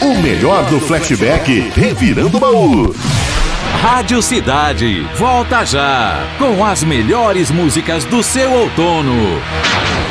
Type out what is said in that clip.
O melhor do flashback, revirando o baú. Rádio Cidade, volta já, com as melhores músicas do seu outono.